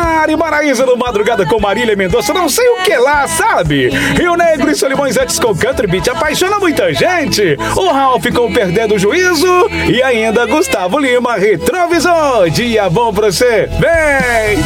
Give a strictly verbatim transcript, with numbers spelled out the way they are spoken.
Mari Maraíza no Madrugada com Marília Mendonça, não sei o que lá, sabe? Rio Negro e Solimões antes com Country Beat apaixona muita gente. O Ralph com Perdendo o Juízo e ainda Gustavo Lima, Retrovisor. Dia bom pra você, vem!